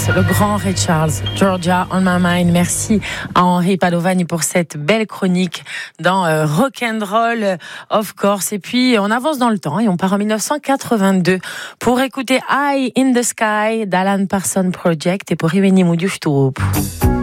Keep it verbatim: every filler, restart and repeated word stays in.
le grand Ray Charles, Georgia on my mind. Merci à Henri Padovani pour cette belle chronique dans euh, Rock'n'Roll, of course. Et puis, on avance dans le temps et on part en dix-neuf cent quatre-vingt-deux pour écouter Eye in the Sky d'Alan Parsons Project et pour Rimeni Mudiushturup.